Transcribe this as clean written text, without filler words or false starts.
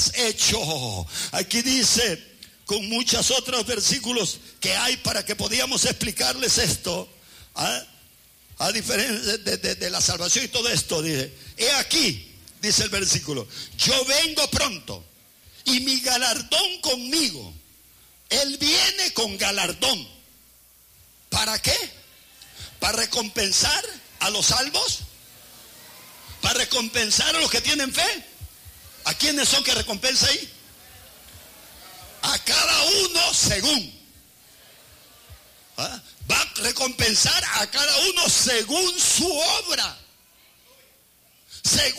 hecho. Aquí dice, con muchos otros versículos que hay para que podíamos explicarles esto, a diferencia de la salvación y todo esto, dice, he aquí, dice el versículo, yo vengo pronto y mi galardón conmigo. Él viene con galardón. ¿Para qué? ¿Para recompensar a los salvos? ¿Para recompensar a los que tienen fe? ¿A quiénes son que recompensa ahí? A cada uno según. Va a recompensar a cada uno según su obra. Según